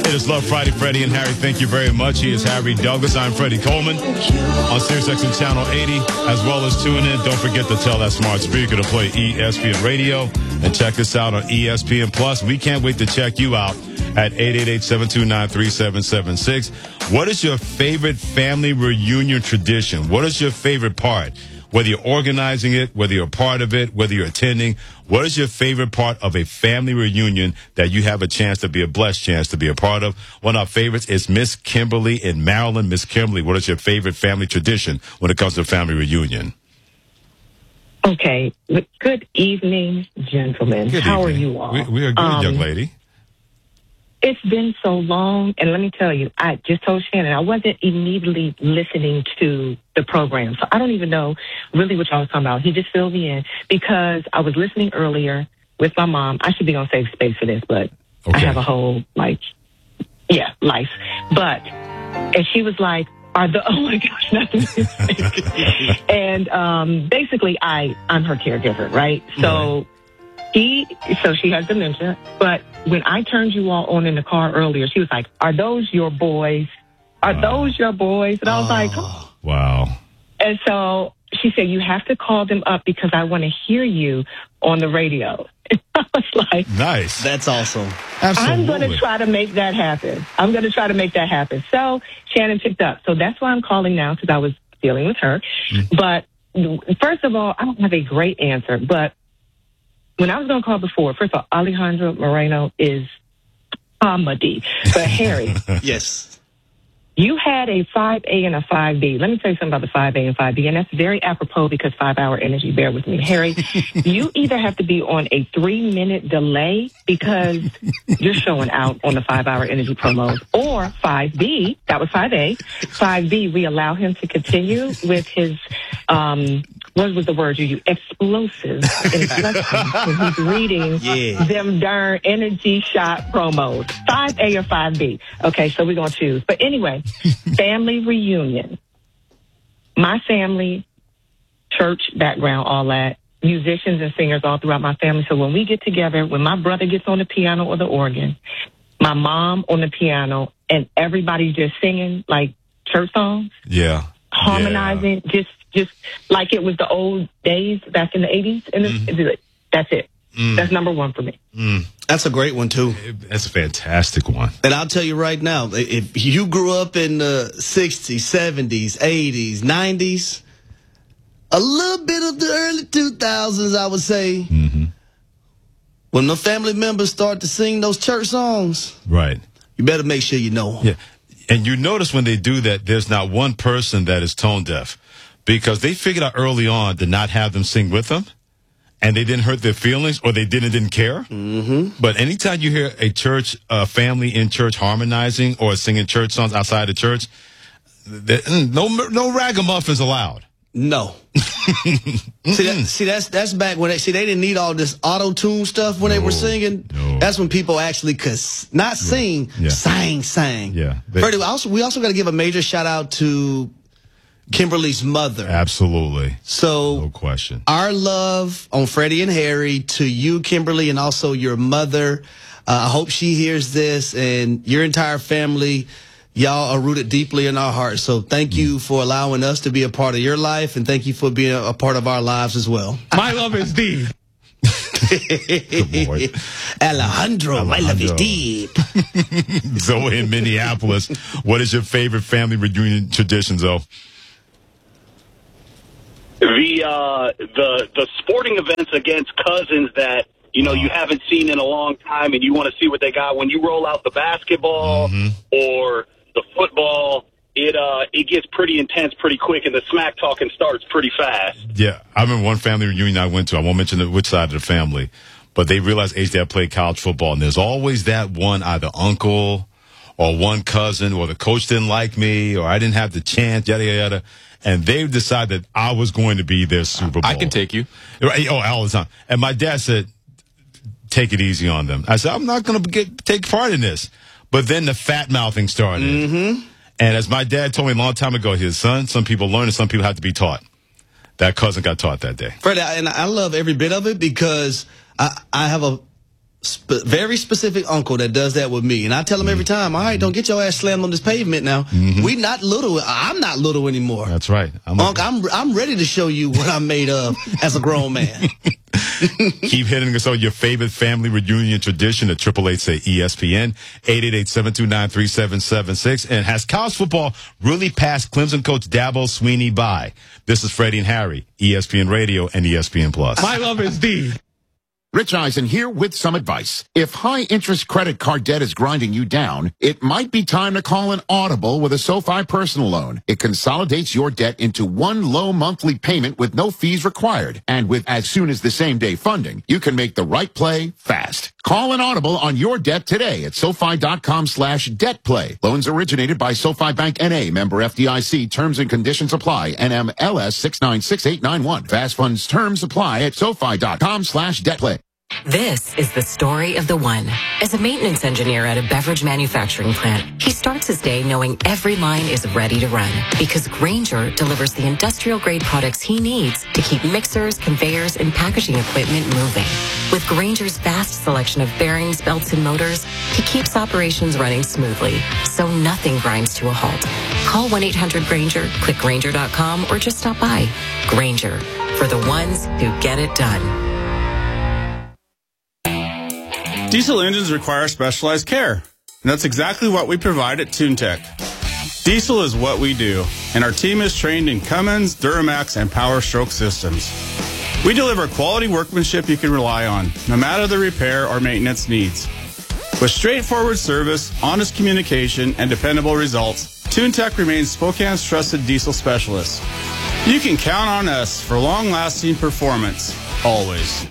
It is Love Friday, Freddie and Harry. Thank you very much. He is Harry Douglas. I'm Freddie Coleman on SiriusXM Channel 80, as well as tune in. Don't forget to tell that smart speaker to play ESPN Radio and check us out on ESPN Plus. We can't wait to check you out at 888-729-3776. What is your favorite family reunion tradition? What is your favorite part? Whether you're organizing it, whether you're a part of it, whether you're attending, what is your favorite part of a family reunion that you have a chance to be a blessed chance to be a part of? One of our favorites is Miss Kimberly in Maryland. Miss Kimberly, what is your favorite family tradition when it comes to a family reunion? Okay. Good evening, gentlemen. Good How evening. are you all? We are good, young lady. It's been so long, and let me tell you, I just told Shannon I wasn't immediately listening to the program, so I don't even know really what y'all was talking about. He just filled me in because I was listening earlier with my mom. I should be on safe space for this, but I have a whole, life. But, and she was like, oh my gosh, not this. And basically, I'm her caregiver, right? So she has dementia, but when I turned you all on in the car earlier, she was like, are those your boys? Are those your boys? And I was like, oh. Wow. And so she said, you have to call them up because I want to hear you on the radio. And I was like, nice. That's awesome. Absolutely. I'm going to try to make that happen. So Shannon picked up. So that's why I'm calling now, because I was dealing with her. But first of all, I don't have a great answer, but when I was going to call before, first of all, Alejandro Moreno is comedy. But Harry, yes, you had a 5A and a 5B. Let me tell you something about the 5A and 5B, and that's very apropos because 5-hour energy. Bear with me. Harry, you either have to be on a 3-minute delay because you're showing out on the 5-hour energy promos, or 5B, that was 5A. 5B, we allow him to continue with his, what was the word you used? Explosive instructions when he's reading them darn energy shot promos. 5A or 5B. Okay, so we're going to choose. But anyway, family reunion. My family, church background, all that, musicians and singers all throughout my family. So when we get together, when my brother gets on the piano or the organ, my mom on the piano, and everybody's just singing like church songs. Yeah. Harmonizing, just like it was the old days back in the 80s. And that's it. That's number one for me. That's a great one, too. That's a fantastic one. And I'll tell you right now, if you grew up in the 60s, 70s, 80s, 90s, a little bit of the early 2000s, I would say, when the family members start to sing those church songs, right, you better make sure you know them. Yeah. And you notice when they do that, there's not one person that is tone deaf because they figured out early on to not have them sing with them. And they didn't hurt their feelings, or they didn't care. But anytime you hear a church family in church harmonizing or singing church songs outside the church, no ragamuffins allowed. No. See, that's back when they didn't need all this auto tune stuff when they were singing. No. That's when people actually could not sing, sang. Yeah. Freddie, we also got to give a major shout out to Kimberly's mother. Absolutely. So, no question. Our love on Freddie and Harry to you, Kimberly, and also your mother. I hope she hears this, and your entire family. Y'all are rooted deeply in our hearts. So thank you for allowing us to be a part of your life, and thank you for being a part of our lives as well. My love is deep. Good boy. Alejandro, my love is deep. Zoe in Minneapolis, what is your favorite family reunion tradition, Zoe? The sporting events against cousins that you haven't seen in a long time, and you want to see what they got. When you roll out the basketball or the football, it gets pretty intense pretty quick, and the smack talking starts pretty fast. Yeah, I remember one family reunion I went to. I won't mention which side of the family, but they realized H-Dad played college football, and there's always that one either uncle or one cousin, or the coach didn't like me, or I didn't have the chance, yada, yada, yada. And they decided I was going to be their Super Bowl. I can take you. Oh, all the time. And my dad said, take it easy on them. I said, I'm not going to take part in this. But then the fat mouthing started. And as my dad told me a long time ago, his son, some people learn and some people have to be taught. That cousin got taught that day. Freddie, and I love every bit of it because I have very specific uncle that does that with me. And I tell him every time, all right, don't get your ass slammed on this pavement now. We not little. I'm not little anymore. That's right. I'm ready to show you what I'm made of as a grown man. Keep hitting us on your favorite family reunion tradition at 888-SAY-ESPN, 888-729-3776. And has college football really passed Clemson coach Dabo Swinney by? This is Freddie and Harry, ESPN Radio and ESPN Plus. My love is D. Rich Eisen here with some advice. If high-interest credit card debt is grinding you down, it might be time to call an Audible with a SoFi personal loan. It consolidates your debt into one low monthly payment with no fees required. And with as soon as the same-day funding, you can make the right play fast. Call an Audible on your debt today at SoFi.com/debtplay. Loans originated by SoFi Bank N.A., member FDIC. Terms and conditions apply. NMLS 696891. Fast funds terms apply at SoFi.com/debtplay. This is the story of the one. As a maintenance engineer at a beverage manufacturing plant, he starts his day knowing every line is ready to run because Grainger delivers the industrial-grade products he needs to keep mixers, conveyors, and packaging equipment moving. With Grainger's vast selection of bearings, belts, and motors, he keeps operations running smoothly, so nothing grinds to a halt. Call 1-800-GRAINGER, click Grainger.com, or just stop by. Grainger, for the ones who get it done. Diesel engines require specialized care, and that's exactly what we provide at TuneTech. Diesel is what we do, and our team is trained in Cummins, Duramax, and Power Stroke systems. We deliver quality workmanship you can rely on, no matter the repair or maintenance needs. With straightforward service, honest communication, and dependable results, TuneTech remains Spokane's trusted diesel specialist. You can count on us for long-lasting performance, always.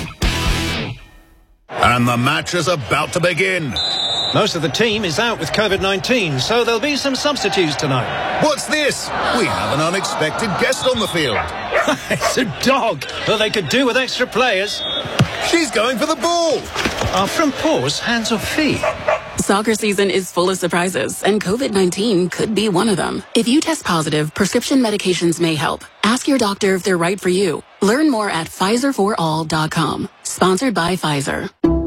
And the match is about to begin. Most of the team is out with COVID-19, so there'll be some substitutes tonight. What's this? We have an unexpected guest on the field. It's a dog. Well, they could do with extra players. She's going for the ball. Are from paws, hands or feet? Soccer season is full of surprises, and COVID-19 could be one of them. If you test positive, prescription medications may help. Ask your doctor if they're right for you. Learn more at PfizerForAll.com. Sponsored by Pfizer.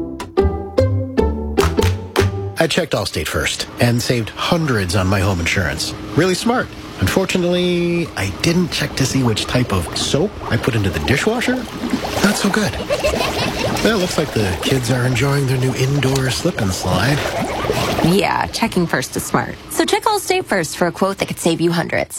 I checked Allstate first and saved hundreds on my home insurance. Really smart. Unfortunately, I didn't check to see which type of soap I put into the dishwasher. Not so good. Well, looks like the kids are enjoying their new indoor slip and slide. Yeah, checking first is smart. So check Allstate first for a quote that could save you hundreds.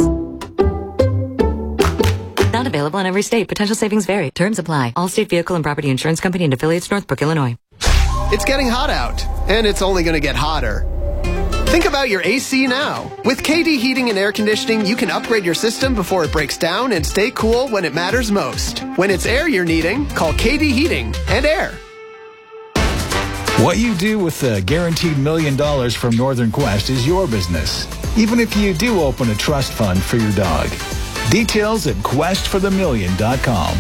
Not available in every state. Potential savings vary. Terms apply. Allstate Vehicle and Property Insurance Company and affiliates, Northbrook, Illinois. It's getting hot out, and it's only going to get hotter. Think about your AC now. With KD Heating and Air Conditioning, you can upgrade your system before it breaks down and stay cool when it matters most. When it's air you're needing, call KD Heating and Air. What you do with the guaranteed $1 million from Northern Quest is your business, even if you do open a trust fund for your dog. Details at questforthemillion.com.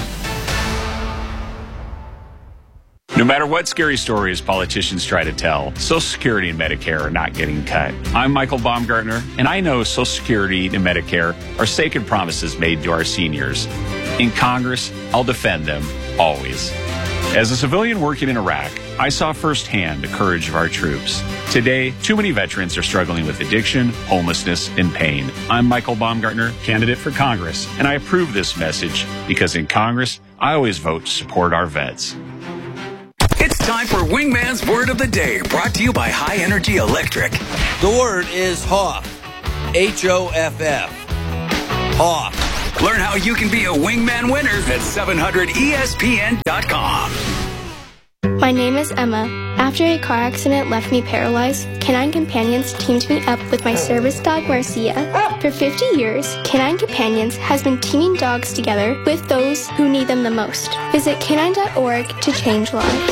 No matter what scary stories politicians try to tell, Social Security and Medicare are not getting cut. I'm Michael Baumgartner, and I know Social Security and Medicare are sacred promises made to our seniors. In Congress, I'll defend them, always. As a civilian working in Iraq, I saw firsthand the courage of our troops. Today, too many veterans are struggling with addiction, homelessness, and pain. I'm Michael Baumgartner, candidate for Congress, and I approve this message because in Congress, I always vote to support our vets. It's time for Wingman's Word of the Day, brought to you by High Energy Electric. The word is Hoff. H-O-F-F. Hoff. Learn how you can be a Wingman winner at 700ESPN.com. My name is Emma. After a car accident left me paralyzed, Canine Companions teamed me up with my service dog, Marcia. For 50 years, Canine Companions has been teaming dogs together with those who need them the most. Visit canine.org to change lives.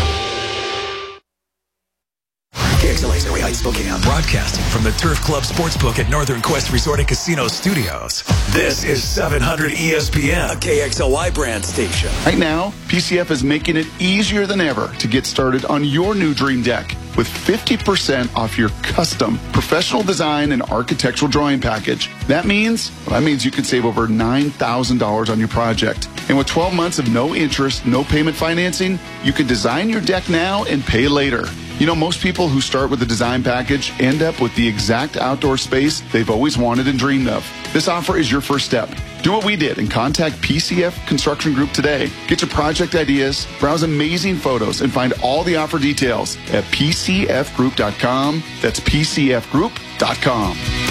KXLA Surrey Heights, Spokane, broadcasting from the Turf Club Sportsbook at Northern Quest Resort and Casino Studios. This is 700 ESPN, a KXLY brand station. Right now, PCF is making it easier than ever to get started on your new dream deck with 50% off your custom professional design and architectural drawing package. That means you can save over $9,000 on your project. And with 12 months of no interest, no payment financing, you can design your deck now and pay later. You know, most people who start with the design package end up with the exact outdoor space they've always wanted and dreamed of. This offer is your first step. Do what we did and contact PCF Construction Group today. Get your project ideas, browse amazing photos, and find all the offer details at PCFgroup.com. That's PCFgroup.com.